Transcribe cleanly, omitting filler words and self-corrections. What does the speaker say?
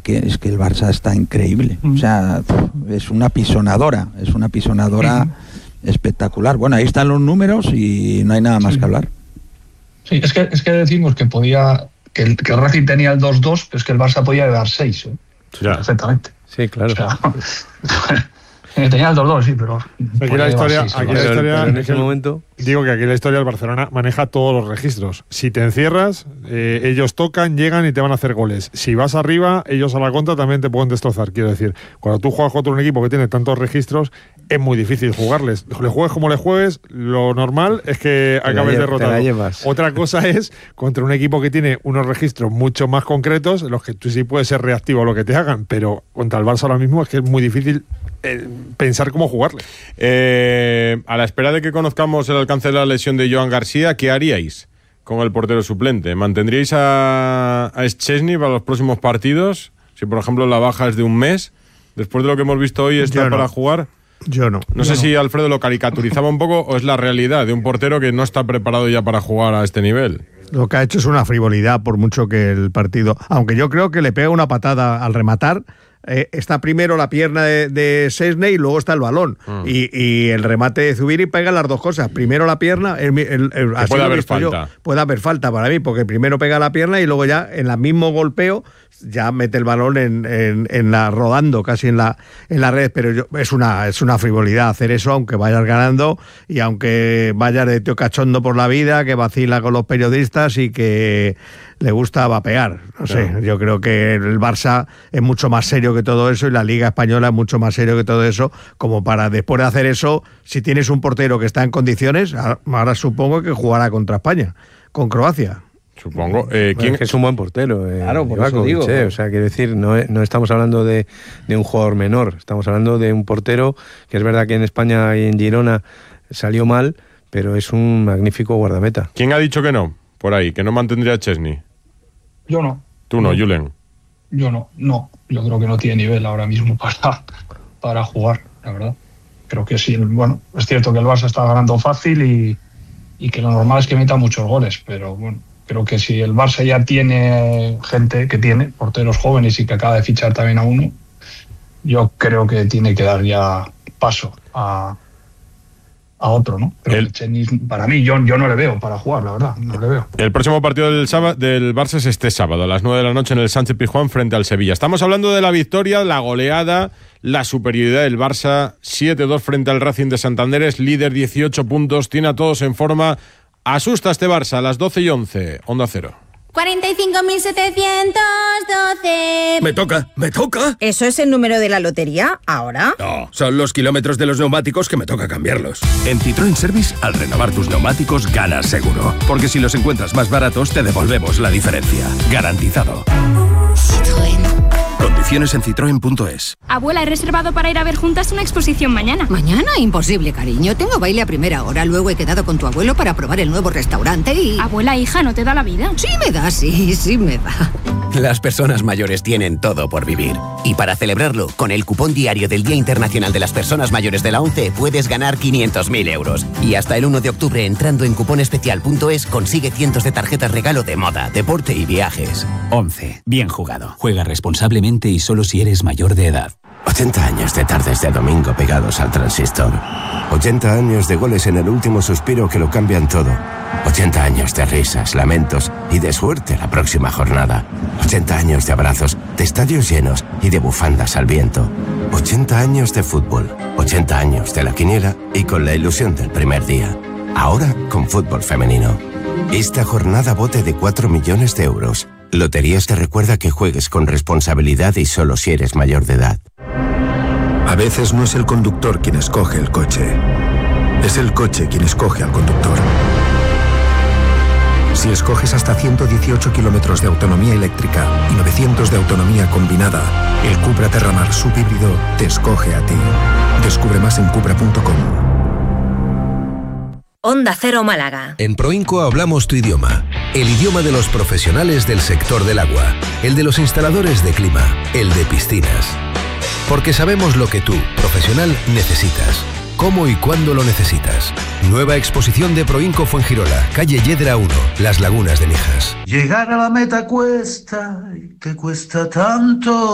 que el Barça está increíble. O sea, es una pisonadora espectacular. Bueno, ahí están los números y no hay nada más que hablar. Sí, es que decimos que el Racing tenía el 2-2, pero es que el Barça podía dar 6, perfectamente. Sí, claro. O sea, tenía el 2-2, sí, pero aquí la historia pero en ese momento digo que aquí la historia del Barcelona maneja todos los registros. Si te encierras, ellos tocan, llegan y te van a hacer goles. Si vas arriba, ellos a la contra también te pueden destrozar. Quiero decir, cuando tú juegas contra un equipo que tiene tantos registros, es muy difícil jugarles. Le juegues como le juegues, lo normal es que acabes derrotado. Otra cosa es contra un equipo que tiene unos registros mucho más concretos, en los que tú sí puedes ser reactivo a lo que te hagan, pero contra el Barça ahora mismo es que es muy difícil pensar cómo jugarle. A la espera de que conozcamos el alcance de la lesión de Joan García, ¿qué haríais con el portero suplente? ¿Mantendríais a Szczęsny para los próximos partidos? Si, por ejemplo, la baja es de un mes, después de lo que hemos visto hoy, ¿está para jugar? Yo no. No sé si Alfredo lo caricaturizaba un poco o es la realidad de un portero que no está preparado ya para jugar a este nivel. Lo que ha hecho es una frivolidad, por mucho que el partido... Aunque yo creo que le pega una patada al rematar. Está primero la pierna de Szczęsny y luego está el balón. Y el remate de Zubiri pega las dos cosas. Primero la pierna... puede haber falta. Puede haber falta para mí, porque primero pega la pierna y luego ya en el mismo golpeo ya mete el balón en la rodando casi en la red. Pero es una frivolidad hacer eso, aunque vayas ganando y aunque vayas de tío cachondo por la vida, que vacila con los periodistas y que le gusta vapear. No sé, yo creo que el Barça es mucho más serio que todo eso y la Liga Española es mucho más serio que todo eso, como para después de hacer eso, si tienes un portero que está en condiciones, ahora supongo que jugará contra España, con Croacia. Supongo. ¿Quién? Es un buen portero. Claro, por eso digo. O sea, quiero decir, no estamos hablando de un jugador menor, estamos hablando de un portero que es verdad que en España y en Girona salió mal, pero es un magnífico guardameta. ¿Quién ha dicho que no? Por ahí, que no mantendría a Szczęsny. Yo no. ¿Tú no, Julen? Yo no. Yo creo que no tiene nivel ahora mismo para jugar, la verdad. Creo que sí. Bueno, es cierto que el Barça está ganando fácil y que lo normal es que meta muchos goles, pero bueno, creo que si el Barça ya tiene gente que tiene porteros jóvenes y que acaba de fichar también a uno, yo creo que tiene que dar ya paso a otro, ¿no? Pero para mí, yo no le veo para jugar, la verdad, no le veo. El próximo partido del Barça es este sábado, a las 9 de la noche en el Sánchez-Pizjuán frente al Sevilla. Estamos hablando de la victoria, la goleada, la superioridad del Barça, 7-2 frente al Racing de Santander, es líder, 18 puntos, tiene a todos en forma. Asusta este Barça a las 12:11, Onda Cero. 45.712. Me toca. ¿Eso es el número de la lotería? ¿Ahora? No, son los kilómetros de los neumáticos que me toca cambiarlos. En Citroën Service, al renovar tus neumáticos, ganas seguro. Porque si los encuentras más baratos, te devolvemos la diferencia. Garantizado. Citroën. Condiciones en citroen.es. Abuela, he reservado para ir a ver juntas una exposición mañana. ¿Mañana? Imposible, cariño. Tengo baile a primera hora. Luego he quedado con tu abuelo para probar el nuevo restaurante y... Abuela, hija, ¿no te da la vida? Sí me da, sí me da. Las personas mayores tienen todo por vivir. Y para celebrarlo, con el cupón diario del Día Internacional de las Personas Mayores de la ONCE puedes ganar 500.000 euros. Y hasta el 1 de octubre, entrando en cuponespecial.es, consigue cientos de tarjetas regalo de moda, deporte y viajes. ONCE. Bien jugado. Juega responsablemente y solo si eres mayor de edad. 80 años de tardes de domingo pegados al transistor. 80 años de goles en el último suspiro que lo cambian todo. 80 años de risas, lamentos y de suerte la próxima jornada. 80 años de abrazos, de estadios llenos y de bufandas al viento. 80 años de fútbol. 80 años de la quiniela y con la ilusión del primer día. Ahora con fútbol femenino. Esta jornada bote de 4 millones de euros. Loterías te recuerda que juegues con responsabilidad y solo si eres mayor de edad. A veces no es el conductor quien escoge el coche. Es el coche quien escoge al conductor. Si escoges hasta 118 kilómetros de autonomía eléctrica y 900 de autonomía combinada, el Cupra Terramar subhíbrido te escoge a ti. Descubre más en cupra.com. Onda Cero Málaga. En Proinco hablamos tu idioma. El idioma de los profesionales del sector del agua. El de los instaladores de clima. El de piscinas. Porque sabemos lo que tú, profesional, necesitas. Cómo y cuándo lo necesitas. Nueva exposición de Proinco Fuengirola, calle Yedra 1, Las Lagunas de Mijas. Llegar a la meta cuesta, y te cuesta tanto.